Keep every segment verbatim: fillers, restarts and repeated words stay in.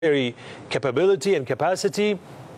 capability and capacity,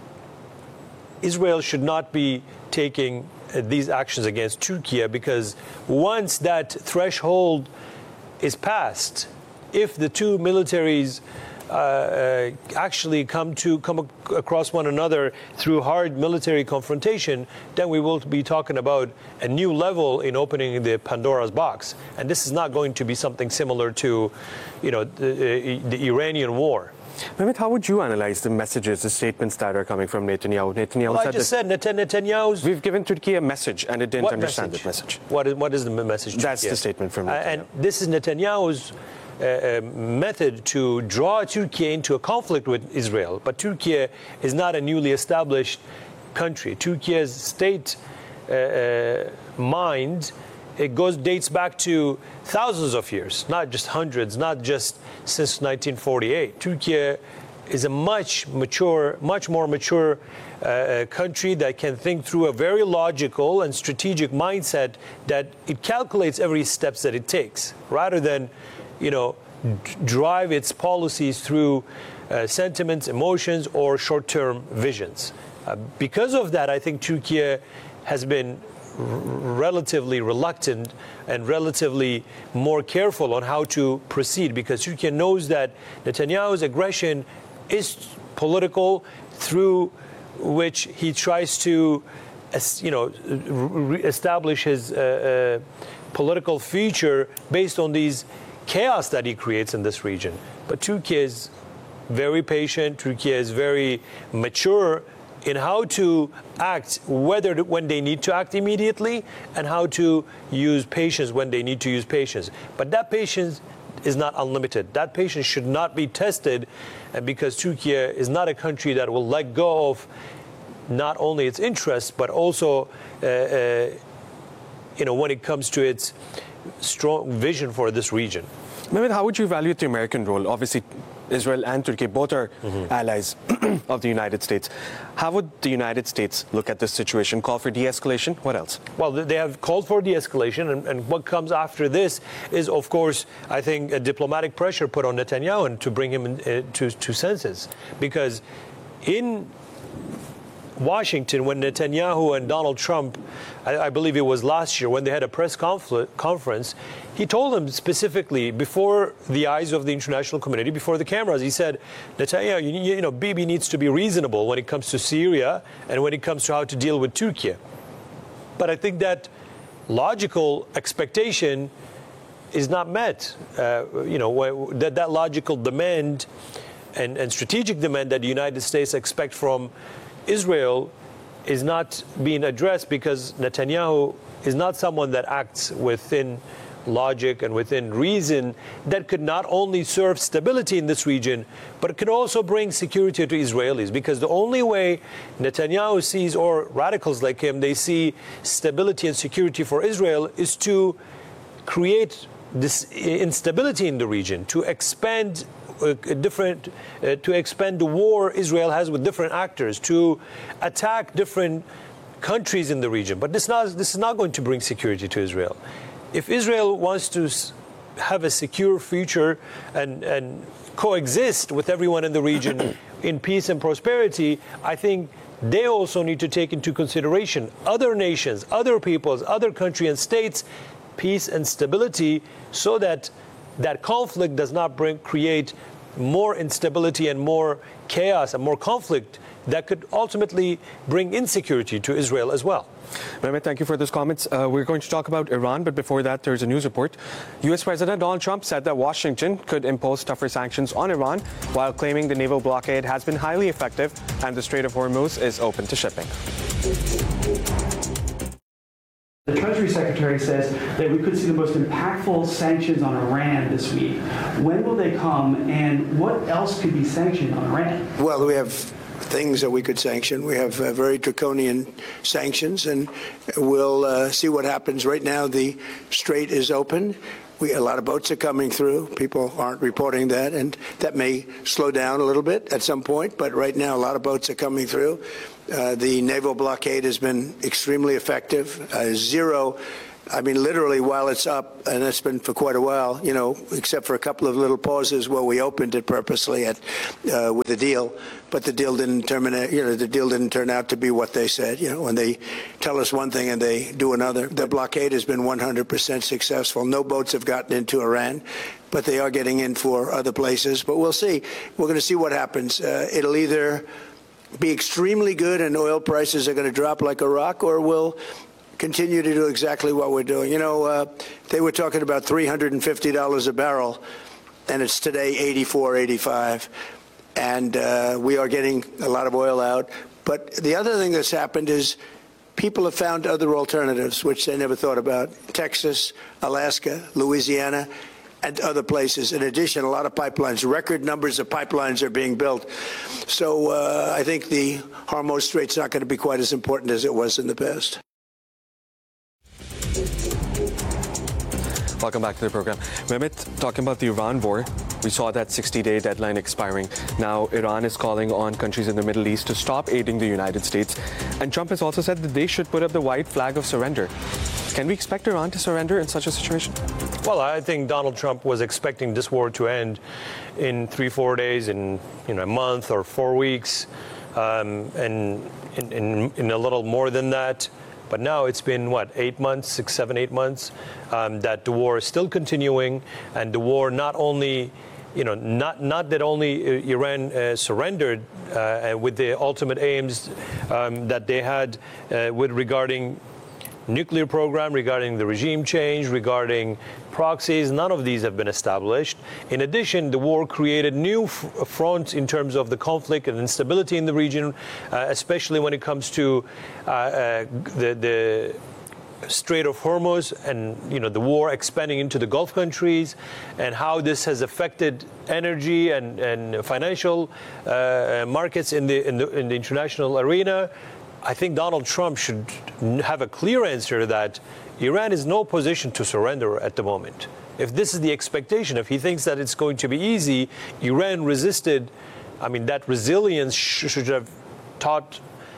Israel should not be taking uh, these actions against Turkey, because once that threshold is passed, if the two militaries uh, uh, actually come to come ac across one another through hard military confrontation, then we will be talking about a new level in opening the Pandora's box. And this is not going to be something similar to, you know, the, uh, the Iranian war. Mehmet, how would you analyze the messages, the statements that are coming from Netanyahu? Netanyahu well, said I just said Netanyahu's... We've given Turkey a message, and it didn't what understand message? the message. What is, what is the message? That's Turkey? the statement from Netanyahu. Uh, and this is Netanyahu's uh, uh, method to draw Turkey into a conflict with Israel. But Turkey is not a newly established country. Turkey's state uh, uh, mind, it goes dates back to thousands of years, not just hundreds, not just since nineteen forty-eight. Turkey is a much mature, much more mature uh, country that can think through a very logical and strategic mindset, that it calculates every steps that it takes, rather than, you know, drive its policies through uh, sentiments, emotions, or short-term visions. Uh, because of that, I think Turkey has been relatively reluctant and relatively more careful on how to proceed, because Turkey knows that Netanyahu's aggression is political, through which he tries to, you know, establish his uh, uh, political future based on these chaos that he creates in this region. But Turkey is very patient. Turkey is very mature in how to act, whether when they need to act immediately, and how to use patience when they need to use patience. But that patience is not unlimited. That patience should not be tested, because Turkey is not a country that will let go of not only its interests, but also, uh, uh, you know, when it comes to its strong vision for this region. Mehmet, how would you evaluate the American role? Obviously, Israel and Turkey both are mm-hmm. allies of the United States. How would the United States look at this situation? Call for de-escalation? What else? Well, they have called for de-escalation, and, and what comes after this is, of course, I think, a diplomatic pressure put on Netanyahu and to bring him in, uh, to, to senses. Because in Washington, when Netanyahu and Donald Trump, I, I believe it was last year, when they had a press conference, he told them specifically, before the eyes of the international community, before the cameras, he said, Netanyahu, you, you know, Bibi needs to be reasonable when it comes to Syria and when it comes to how to deal with Turkey. But I think that logical expectation is not met. Uh, you know, that, that logical demand and, and strategic demand that the United States expect from Israel is not being addressed, because Netanyahu is not someone that acts within logic and within reason that could not only serve stability in this region, but it could also bring security to Israelis. Because the only way Netanyahu sees, or radicals like him, they see stability and security for Israel, is to create this instability in the region, to expand uh, different, uh, to expand the war Israel has with different actors, to attack different countries in the region. But this, not, this is not going to bring security to Israel. If Israel wants to have a secure future and, and coexist with everyone in the region in peace and prosperity, I think they also need to take into consideration other nations, other peoples, other countries and states, peace and stability, so that that conflict does not bring, create more instability and more chaos and more conflict that could ultimately bring insecurity to Israel as well. Mehmet, thank you for those comments. Uh, we're going to talk about Iran, but before that, there's a news report. U S President Donald Trump said that Washington could impose tougher sanctions on Iran, while claiming the naval blockade has been highly effective and the Strait of Hormuz is open to shipping. The Treasury Secretary says that we could see the most impactful sanctions on Iran this week. When will they come, and what else could be sanctioned on Iran? Well, we have things that we could sanction. We have uh, very draconian sanctions, and we'll uh, see what happens. Right now, the strait is open. We, a lot of boats are coming through. People aren't reporting that, and that may slow down a little bit at some point. But right now, a lot of boats are coming through. Uh, the naval blockade has been extremely effective. Uh, zero I mean, literally, while it's up, and it's been for quite a while, you know, except for a couple of little pauses where we opened it purposely at uh, with the deal, but the deal didn't terminate. You know, the deal didn't turn out to be what they said. You know, when they tell us one thing and they do another. The blockade has been one hundred percent successful. No boats have gotten into Iran, but they are getting in for other places. But we'll see. We're going to see what happens. Uh, it'll either be extremely good and oil prices are going to drop like a rock, or we'll continue to do exactly what we're doing. You know, uh, they were talking about three hundred fifty dollars a barrel, and it's today eighty-four, eighty-five, and uh, we are getting a lot of oil out. But the other thing that's happened is people have found other alternatives, which they never thought about. Texas, Alaska, Louisiana, and other places. In addition, a lot of pipelines, record numbers of pipelines are being built. So uh, I think the Hormuz Strait's not going to be quite as important as it was in the past. Welcome back to the program. Mehmet, talking about the Iran war, we saw that sixty-day deadline expiring. Now, Iran is calling on countries in the Middle East to stop aiding the United States. And Trump has also said that they should put up the white flag of surrender. Can we expect Iran to surrender in such a situation? Well, I think Donald Trump was expecting this war to end in three, four days, in you know a month or four weeks, um, and in, in, in a little more than that. But now it's been, what, eight months, six, seven, eight months, um, that the war is still continuing. And the war not only, you know, not, not that only Iran uh, surrendered uh, with the ultimate aims um, that they had uh, with regarding nuclear program, regarding the regime change, regarding proxies, none of these have been established. In addition, the war created new f- fronts in terms of the conflict and instability in the region, uh, especially when it comes to uh, uh, the, the Strait of Hormuz and you know the war expanding into the Gulf countries, and how this has affected energy and, and financial uh, markets in the, in the in the international arena. I think Donald Trump should have a clear answer that Iran is no position to surrender at the moment. If this is the expectation, if he thinks that it's going to be easy, Iran resisted. I mean, that resilience sh- should have taught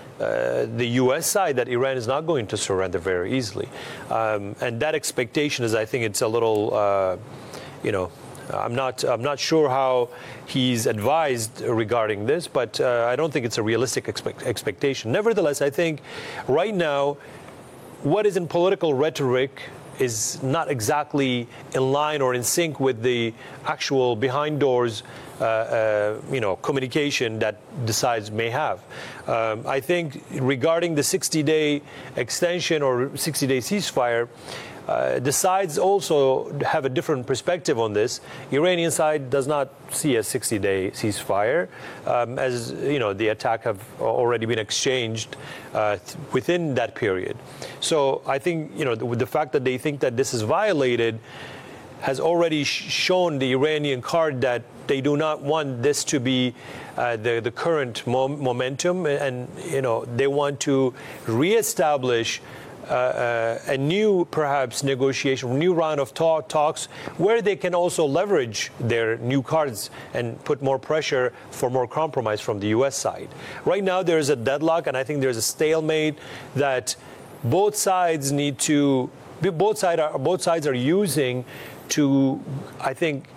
uh, the U S side that Iran is not going to surrender very easily. Um, and that expectation is, I think, it's a little, uh, you know, I'm not. I'm not sure how he's advised regarding this, but uh, I don't think it's a realistic expect- expectation. Nevertheless, I think right now, what is in political rhetoric is not exactly in line or in sync with the actual behind doors, uh, uh, you know, communication that the sides may have. Um, I think regarding the sixty-day extension or sixty-day ceasefire. Uh, the sides also have a different perspective on this. Iranian side does not see a sixty-day ceasefire, um, as you know, the attack have already been exchanged uh, th- within that period. So I think you know the, the fact that they think that this is violated has already sh- shown the Iranian card that they do not want this to be uh, the the current mom- momentum, and you know they want to reestablish Uh, uh, a new, perhaps, negotiation, new round of talk, talks where they can also leverage their new cards and put more pressure for more compromise from the U S side. Right now, there is a deadlock, and I think there's a stalemate that both sides need to, both, side are, both sides are using to, I think,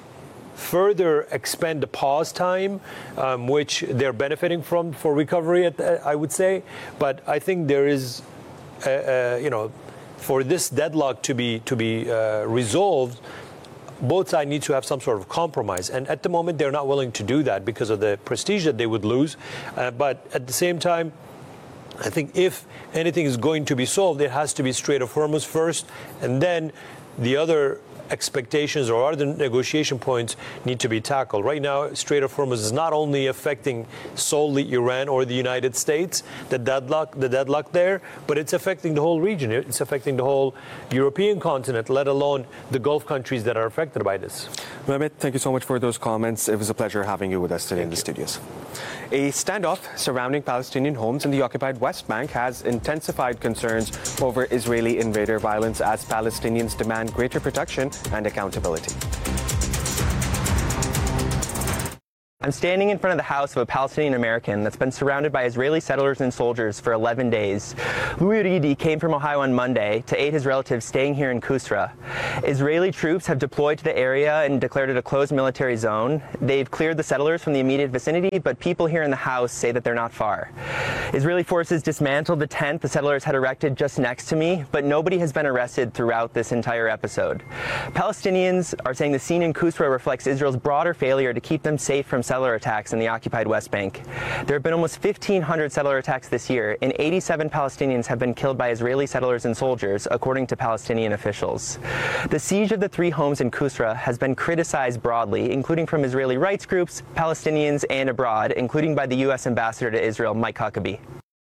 further expand the pause time, um, which they're benefiting from for recovery, at, uh, I would say. But I think there is Uh, uh, you know, for this deadlock to be to be uh, resolved, both sides need to have some sort of compromise. And at the moment, they're not willing to do that because of the prestige that they would lose. Uh, but at the same time, I think if anything is going to be solved, it has to be Strait of Hormuz first, and then the other expectations or other negotiation points need to be tackled. Right now, Strait of Hormuz is not only affecting solely Iran or the United States, the deadlock, the deadlock there, but it's affecting the whole region. It's affecting the whole European continent, let alone the Gulf countries that are affected by this. Mehmet, thank you so much for those comments. It was a pleasure having you with us today in the studios. A standoff surrounding Palestinian homes in the occupied West Bank has intensified concerns over Israeli invader violence as Palestinians demand greater protection and accountability. I'm standing in front of the house of a Palestinian American that's been surrounded by Israeli settlers and soldiers for eleven days. Louis Ridi came from Ohio on Monday to aid his relatives staying here in Kusra. Israeli troops have deployed to the area and declared it a closed military zone. They've cleared the settlers from the immediate vicinity, but people here in the house say that they're not far. Israeli forces dismantled the tent the settlers had erected just next to me, but nobody has been arrested throughout this entire episode. Palestinians are saying the scene in Kusra reflects Israel's broader failure to keep them safe from settler attacks in the occupied West Bank. There have been almost fifteen hundred settler attacks this year, and eighty-seven Palestinians have been killed by Israeli settlers and soldiers, according to Palestinian officials. The siege of the three homes in Kusra has been criticized broadly, including from Israeli rights groups, Palestinians, and abroad, including by the U S ambassador to Israel, Mike Huckabee.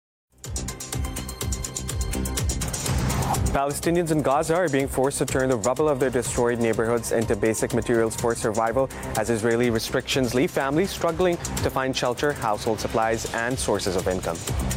Palestinians in Gaza are being forced to turn the rubble of their destroyed neighborhoods into basic materials for survival as Israeli restrictions leave families struggling to find shelter, household supplies, and sources of income.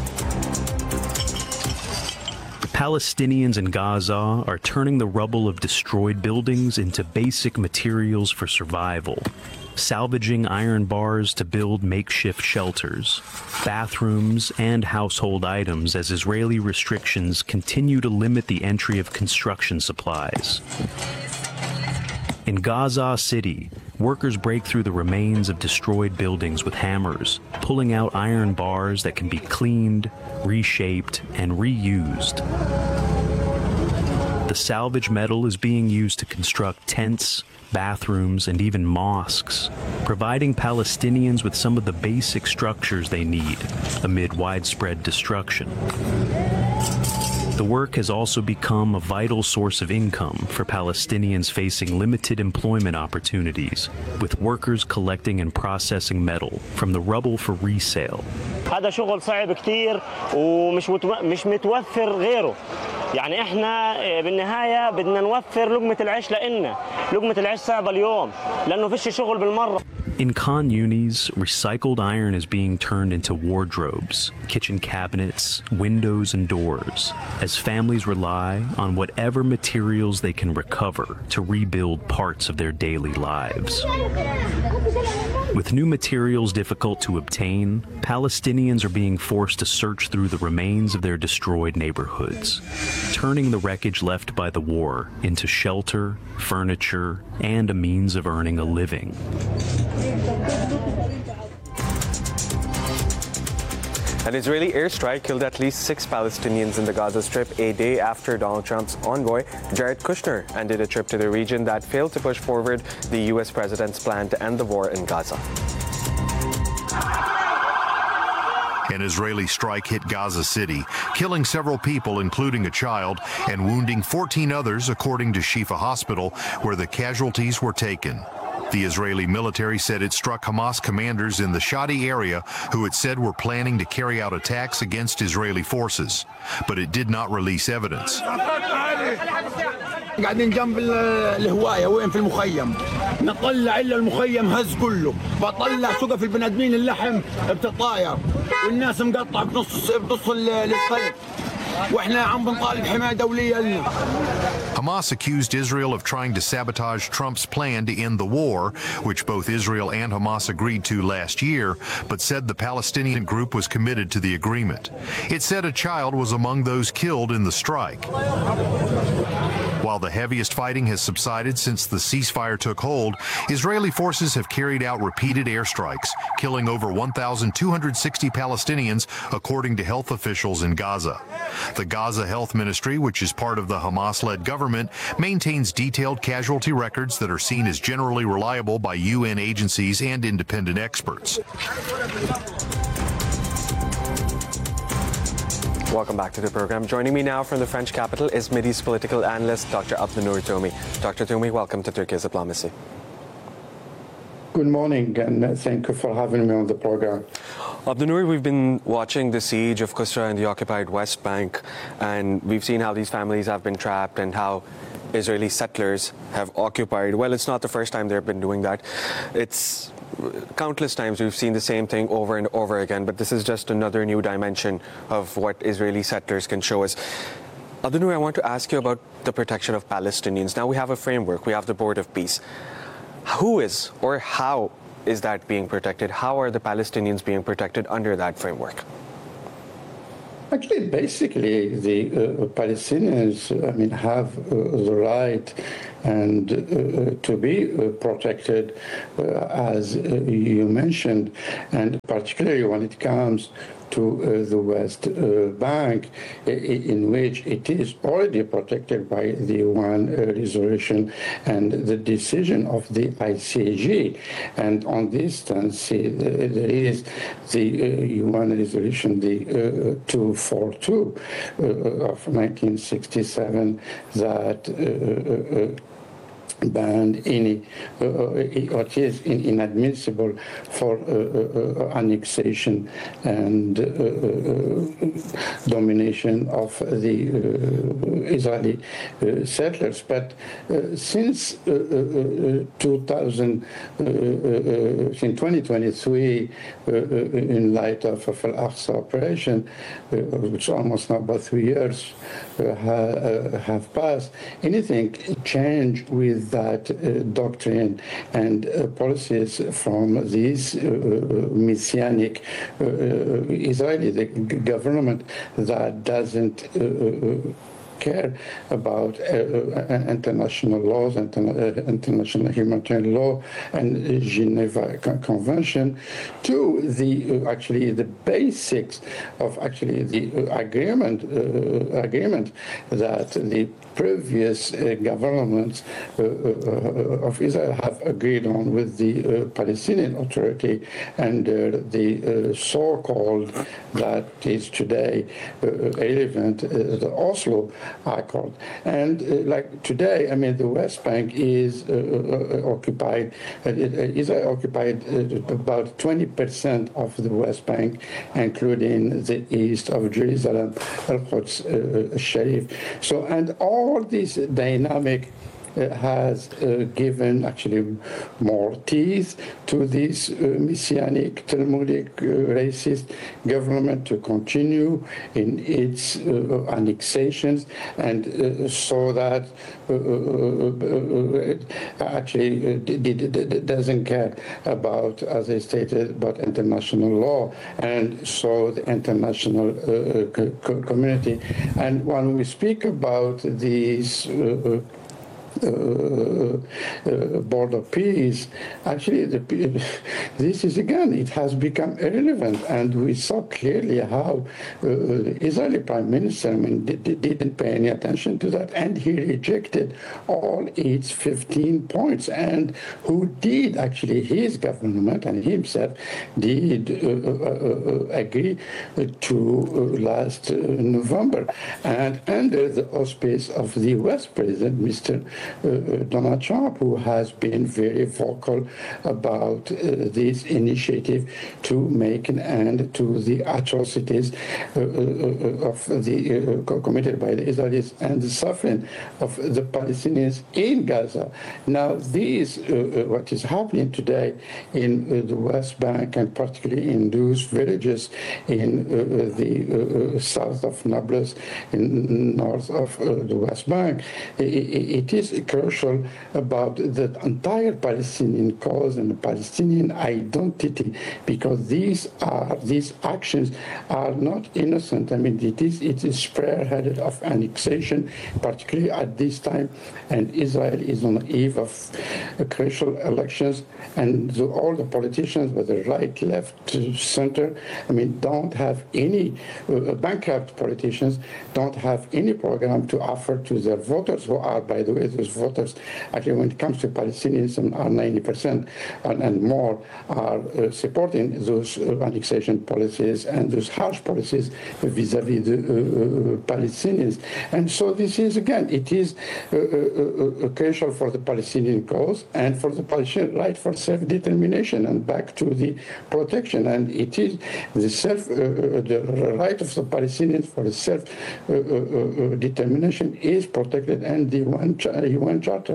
Palestinians in Gaza are turning the rubble of destroyed buildings into basic materials for survival, salvaging iron bars to build makeshift shelters, bathrooms, and household items as Israeli restrictions continue to limit the entry of construction supplies. In Gaza City, workers break through the remains of destroyed buildings with hammers, pulling out iron bars that can be cleaned, reshaped, and reused. The salvage metal is being used to construct tents, bathrooms, and even mosques, providing Palestinians with some of the basic structures they need amid widespread destruction. The work has also become a vital source of income for Palestinians facing limited employment opportunities, with workers collecting and processing metal from the rubble for resale. هذا شغل صعب كتير ومش مش متوفر غيره. يعني احنا بالنهايه بدنا نوفر لقمه العيش لنا، لقمه العيش صعبه اليوم لانه فيش شغل بالمره. In Khan Yunis, recycled iron is being turned into wardrobes, kitchen cabinets, windows, and doors, as families rely on whatever materials they can recover to rebuild parts of their daily lives. With new materials difficult to obtain, Palestinians are being forced to search through the remains of their destroyed neighborhoods, turning the wreckage left by the war into shelter, furniture, and a means of earning a living. An Israeli airstrike killed at least six Palestinians in the Gaza Strip a day after Donald Trump's envoy, Jared Kushner, ended a trip to the region that failed to push forward the U S president's plan to end the war in Gaza. An Israeli strike hit Gaza City, killing several people, including a child, and wounding fourteen others, according to Shifa Hospital, where the casualties were taken. The Israeli military said it struck Hamas commanders in the Shadi area who it said were planning to carry out attacks against Israeli forces, but it did not release evidence. قاعدين جنب الهوايه وين في المخيم نطلع الا المخيم هز كله بطلع سقف البني ادمين اللحم بتطاير والناس مقطعه بنص بنص الصيف واحنا عم بنطالب حمايه دوليه لنا. Hamas accused Israel of trying to sabotage Trump's plan to end the war, which both Israel and Hamas agreed to last year, but said the Palestinian group was committed to the agreement. It said a child was among those killed in the strike. While the heaviest fighting has subsided since the ceasefire took hold, Israeli forces have carried out repeated airstrikes, killing over one thousand two hundred sixty Palestinians, according to health officials in Gaza. The Gaza Health Ministry, which is part of the Hamas-led government, maintains detailed casualty records that are seen as generally reliable by U N agencies and independent experts. Welcome back to the program. Joining me now from the French capital is Mideast political analyst Doctor Abdunnoor Toumi. Doctor Toumi, welcome to Turkey's Diplomacy. Good morning, and thank you for having me on the program. Abdunnoor, we've been watching the siege of Kusra and the occupied West Bank, and we've seen how these families have been trapped and how Israeli settlers have occupied. Well, it's not the first time they've been doing that. It's countless times we've seen the same thing over and over again, but this is just another new dimension of what Israeli settlers can show us. Abdunnoor, I want to ask you about the protection of Palestinians. Now we have a framework, we have the Board of Peace. Who is or how is that being protected? How are the Palestinians being protected under that framework? Actually, basically, the uh, Palestinians, I mean, have uh, the right and uh, to be uh, protected, uh, as uh, you mentioned, and particularly when it comes to uh, the West uh, Bank, in which it is already protected by the one uh, resolution and the decision of the I C G. And on this stance, there is the uh, U N resolution, the uh, two forty-two uh, of nineteen sixty-seven, that uh, uh, banned any, uh, what is inadmissible for uh, uh, annexation and uh, uh, domination of the uh, Israeli uh, settlers. But uh, since uh, uh, two thousand, uh, uh, in twenty twenty-three, uh, in light of, of Al-Aqsa operation, uh, which almost now about three years uh, ha, uh, have passed, anything change with that uh, doctrine and uh, policies from these uh, messianic uh, Israeli the government that doesn't uh, care about uh, international laws, interna- uh, international humanitarian law, and Geneva Convention, to the uh, actually the basics of actually the uh, agreement uh, agreement that the previous uh, governments uh, uh, of Israel have agreed on with the uh, Palestinian Authority under the uh, so-called, that is today uh, relevant, uh, the Oslo Accord. And uh, like today, I mean, the West Bank is uh, uh, occupied, uh, Israel occupied uh, about twenty percent of the West Bank, including the east of Jerusalem, Al-Quds uh, Sharif. So, and all All this dynamic uh, has uh, given actually more teeth to this uh, messianic, Talmudic, uh, racist government to continue in its uh, annexations, and uh, so that uh, uh, actually uh, d- d- d- doesn't care about, as I stated, about international law, and so the international uh, co- community. And when we speak about these uh, Uh, uh, Board of Peace, actually, the, this is again, it has become irrelevant, and we saw clearly how uh, the Israeli Prime Minister, I mean, did, didn't pay any attention to that, and he rejected all its fifteen points, and who did actually, his government and himself did uh, uh, agree to uh, last uh, November, and under the auspice of the West President, Mister Uh, Donald Trump, who has been very vocal about uh, this initiative to make an end to the atrocities uh, uh, of the uh, committed by the Israelis and the suffering of the Palestinians in Gaza. Now, this uh, what is happening today in uh, the West Bank, and particularly in those villages in uh, the uh, south of Nablus, in north of uh, the West Bank, it, it is crucial about the entire Palestinian cause and the Palestinian identity, because these are these actions are not innocent. I mean, it is it is spearheaded of annexation, particularly at this time, and Israel is on the eve of uh, crucial elections, and the, all the politicians, whether right, left, center, I mean, don't have any uh, bankrupt politicians don't have any program to offer to their voters, who are, by the way, those voters, actually, when it comes to Palestinians, are ninety percent and, and more are uh, supporting those uh, annexation policies and those harsh policies vis-a-vis the uh, Palestinians. And so this is, again, it is uh, uh, uh, crucial for the Palestinian cause and for the Palestinian right for self-determination and back to the protection. And it is the self, uh, the right of the Palestinians for self-determination uh, uh, is protected, and the U N Charter.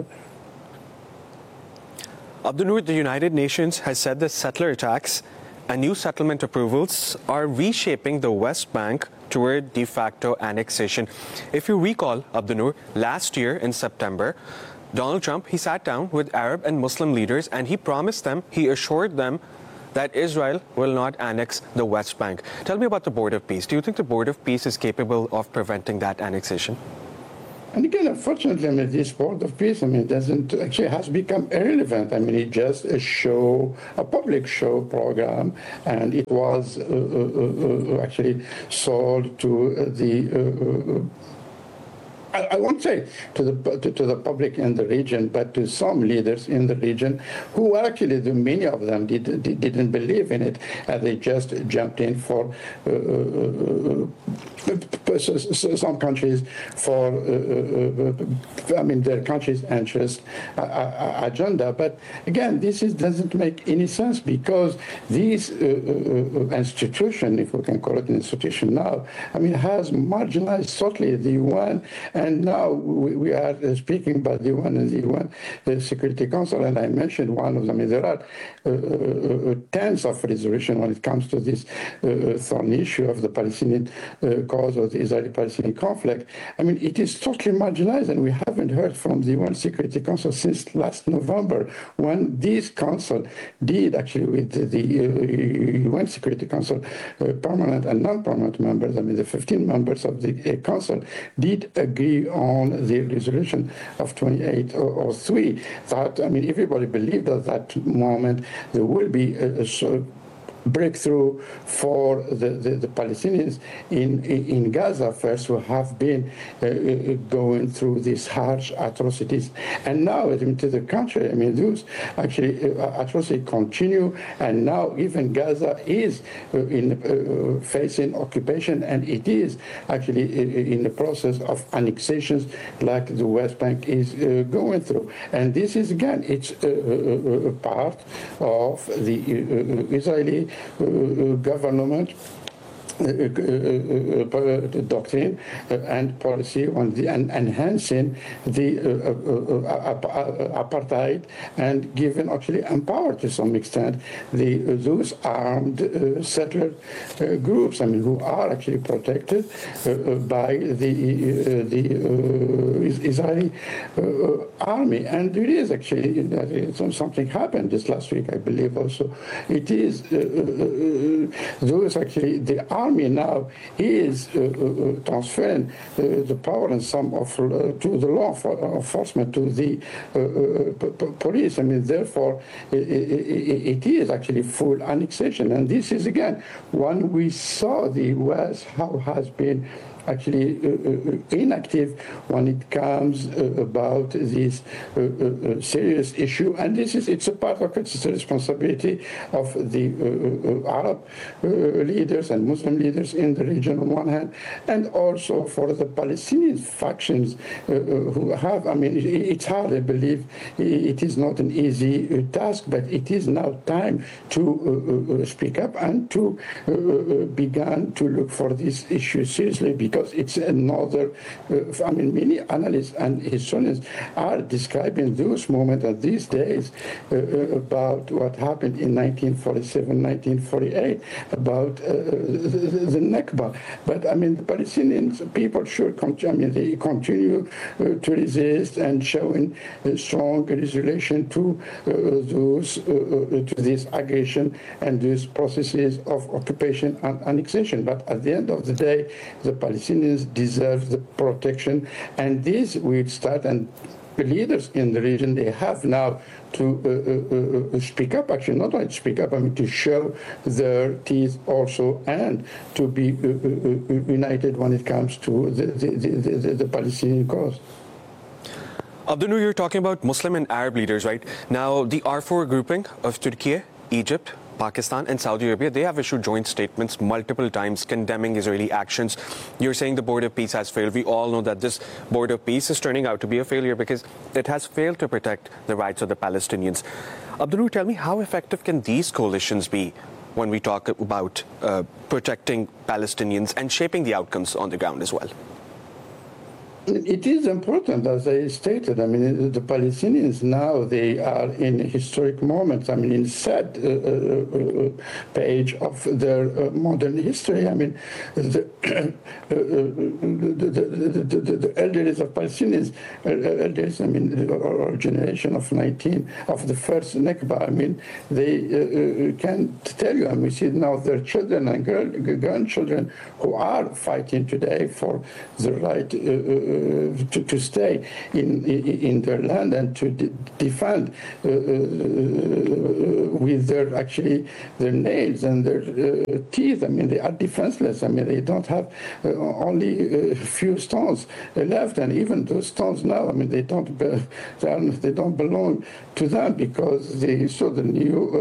Abdunnoor, the United Nations has said that settler attacks and new settlement approvals are reshaping the West Bank toward de facto annexation. If you recall, Abdunnoor, last year in September, Donald Trump, he sat down with Arab and Muslim leaders and he promised them, he assured them that Israel will not annex the West Bank. Tell me about the Board of Peace. Do you think the Board of Peace is capable of preventing that annexation? And again, unfortunately, I mean, this Board of Peace, I mean, doesn't actually has become irrelevant. I mean, it's just a show, a public show program, and it was uh, uh, uh, actually sold to the. Uh, uh, I won't say to the to, to the public in the region, but to some leaders in the region who actually, the, many of them did, did, didn't believe in it, and they just jumped in for uh, uh, some countries for, uh, uh, I mean, their country's interest uh, uh, agenda. But again, this is, doesn't make any sense because this uh, uh, institution, if we can call it an institution now, I mean, has marginalized totally the U N. And now we, we are speaking about the U N and the U N the Security Council, and I mentioned one of them. There are uh, uh, tens of resolutions when it comes to this uh, thorny issue of the Palestinian uh, cause or the Israeli-Palestinian conflict. I mean, it is totally marginalized, and we haven't heard from the U N Security Council since last November, when this council did actually with the, the uh, U N Security Council uh, permanent and non-permanent members, I mean, the fifteen members of the uh, council did agree on the resolution of twenty-eight oh three. That, I mean, everybody believed at that moment there will be a, a breakthrough for the, the, the Palestinians in, in Gaza first, who have been uh, going through these harsh atrocities. And now, I mean, to the contrary, I mean, those actually uh, atrocities continue, and now even Gaza is uh, in uh, facing occupation, and it is actually in the process of annexations like the West Bank is uh, going through. And this is, again, it's a, a, a part of the uh, Israeli Uh, government Uh, uh, uh, doctrine uh, and policy on the and enhancing the uh, uh, uh, apartheid, and giving actually empower to some extent the uh, those armed uh, settler uh, groups. I mean, who are actually protected uh, by the uh, the uh, Israeli uh, army. And there is actually uh, something happened this last week, I believe. Also, it is uh, uh, those actually the army Army now is uh, uh, transferring uh, the power and some of uh, to the law enforcement, to the uh, uh, police. I mean, therefore, it, it, it is actually full annexation. And this is, again, when we saw the U S how has been actually uh, uh, inactive when it comes uh, about this uh, uh, serious issue. And this is, it's a part of it's a responsibility of the uh, uh, Arab uh, leaders and Muslim leaders in the region on one hand, and also for the Palestinian factions uh, uh, who have, I mean, it, it's hard, I believe, it is not an easy uh, task, but it is now time to uh, uh, speak up and to uh, uh, begin to look for this issue seriously, because because it's another, uh, I mean, many analysts and historians are describing those moments and these days uh, about what happened in nineteen forty-seven, nineteen forty-eight, about uh, the, the Nakba. But, I mean, the Palestinian people should continue, I mean, they continue uh, to resist and showing a strong resolution to uh, those, uh, to this aggression and these processes of occupation and annexation. But at the end of the day, the Palestinians deserve the protection, and this will start, and the leaders in the region, they have now to uh, uh, uh, speak up, actually, not only to speak up, I mean, to show their teeth also, and to be uh, uh, united when it comes to the, the, the, the, the Palestinian cause. Abdunur, you're talking about Muslim and Arab leaders, right? Now, the R four grouping of Turkey, Egypt, Pakistan and Saudi Arabia, they have issued joint statements multiple times condemning Israeli actions. You're saying the Board of Peace has failed. We all know that this Board of Peace is turning out to be a failure because it has failed to protect the rights of the Palestinians. Abdunur, tell me, how effective can these coalitions be when we talk about uh, protecting Palestinians and shaping the outcomes on the ground as well? It is important, as I stated. I mean, the Palestinians now, they are in a historic moment. I mean, in sad uh, uh, page of their uh, modern history. I mean, the, uh, the, the, the, the, the elders of Palestinians, uh, elders, I mean, our generation of nineteen, of the first Nakba, I mean, they uh, can tell you, I mean, we see now their children and girl, grandchildren who are fighting today for the right uh, uh, To, to stay in, in in their land and to de defend uh, uh, with their actually their nails and their uh, teeth. I mean, they are defenseless. I mean, they don't have uh, only a few stones left, and even those stones now, I mean, they don't be, they, are, they don't belong to them because they saw the new. Uh,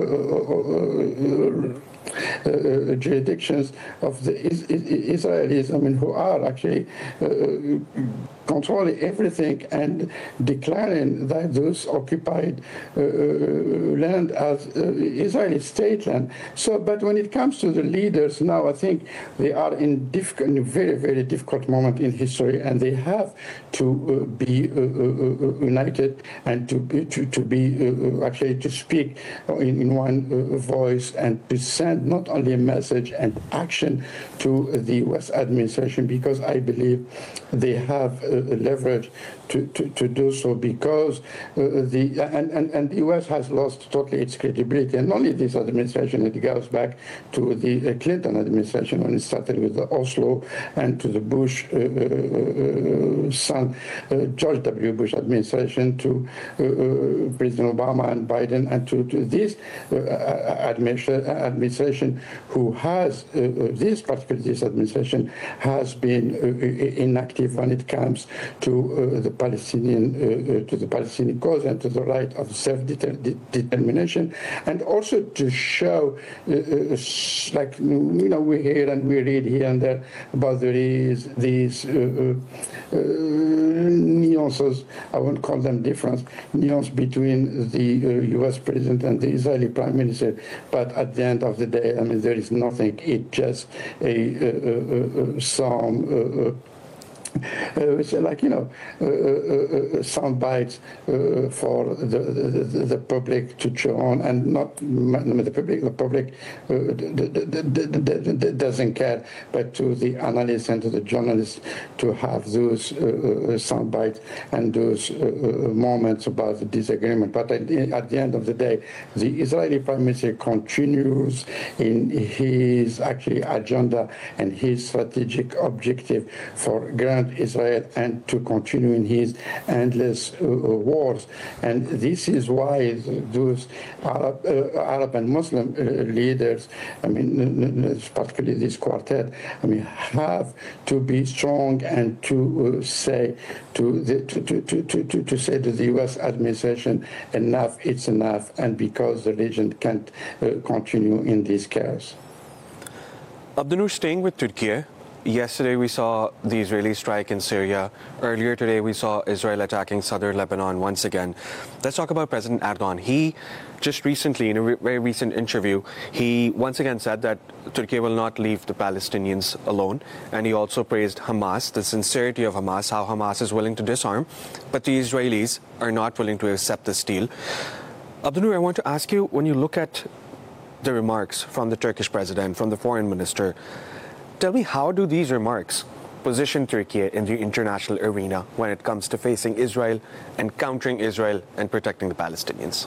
uh, uh, Uh, jurisdictions of the is Israelis, I mean, who are actually uh, controlling everything and declaring that those occupied uh, land as uh, Israeli state land. So, but when it comes to the leaders now, I think they are in, difficult, in a very, very difficult moment in history, and they have to uh, be uh, uh, united and to be, to, to be uh, actually to speak in, in one uh, voice and to send not only a message and action to the U S administration, because I believe they have uh, leverage to, to, to do so, because uh, the and, and, and the U S has lost totally its credibility, and not only this administration, it goes back to the uh, Clinton administration when it started with the Oslo, and to the Bush uh, uh, son, uh, George W. Bush administration, to uh, uh, President Obama and Biden, and to, to this uh, administration, administration who has, uh, this particular this administration has been uh, inactive when it comes to uh, the Palestinian, uh, uh, to the Palestinian cause and to the right of self-determination, and also to show, uh, uh, like, you know, we hear and we read here and there about there is these uh, uh, nuances, I won't call them difference, nuance between the uh, U S president and the Israeli prime minister, but at the end of the day, I mean, there is nothing. It's just a, a, a, a some uh, uh, which are like, you know, uh, uh, uh, sound bites uh, for the, the, the public to chew on, and not the public. The public uh, doesn't care, but to the analysts and to the journalists to have those uh, sound bites and those uh, moments about the disagreement. But at the, at the end of the day, the Israeli Prime Minister continues in his actually agenda and his strategic objective for Grand Israel and to continue in his endless uh, wars. And this is why those Arab, uh, Arab and Muslim uh, leaders, I mean, particularly this quartet, I mean, have to be strong and to uh, say to the to, to, to, to, to say to the U S administration, enough, it's enough, and because the region can't uh, continue in this chaos. Abdunur, staying with Turkey, yesterday we saw the Israeli strike in Syria. Earlier today we saw Israel attacking southern Lebanon once again. Let's talk about President Erdogan. He just recently, in a re very recent interview, he once again said that Turkey will not leave the Palestinians alone. And he also praised Hamas, the sincerity of Hamas, how Hamas is willing to disarm, but the Israelis are not willing to accept this deal. Abdunur, I want to ask you, when you look at the remarks from the Turkish president, from the foreign minister, tell me, how do these remarks position Turkey in the international arena when it comes to facing Israel and countering Israel and protecting the Palestinians?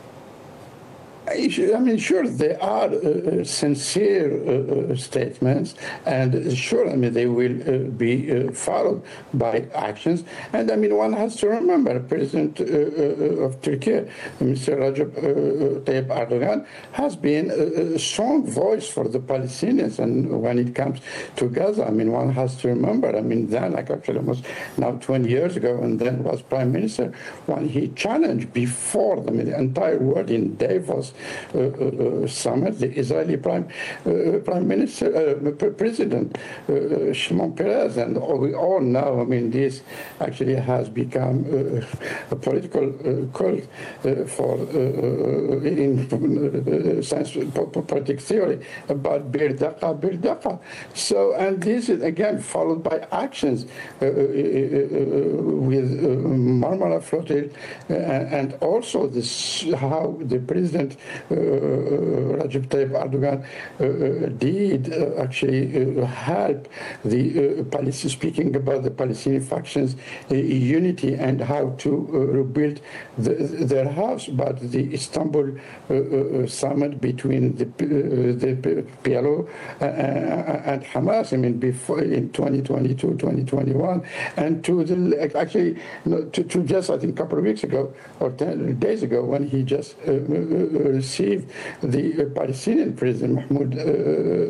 I mean, sure, they are uh, sincere uh, statements, and sure, I mean, they will uh, be uh, followed by actions. And I mean, one has to remember, President uh, uh, of Turkey, Mister Recep uh, Tayyip Erdogan, has been a, a strong voice for the Palestinians. And when it comes to Gaza, I mean, one has to remember, I mean, then, like actually almost now twenty years ago, and then was Prime Minister, when he challenged before I mean, the entire world in Davos, uh, uh, summit, the Israeli Prime uh, Prime Minister, uh, President uh, Shimon Peres, and we all know. I mean, this actually has become uh, a political uh, cult uh, for uh, in uh, science politics theory about Bir Daqa, Bir Daqa. So, and this is again followed by actions uh, uh, uh, with uh, Marmara Flotilla, uh, and also this how the president uh, Recep Tayyip Erdogan uh, did uh, actually uh, help the uh, Palestinian, speaking about the Palestinian factions uh, unity and how to uh, rebuild the, their house. But the Istanbul uh, uh, summit between the, uh, the P L O uh, and Hamas, I mean, before in twenty twenty-two, twenty twenty-one, and to the actually no, to, to just I think a couple of weeks ago or ten days ago when he just uh, received the Palestinian president Mahmoud uh,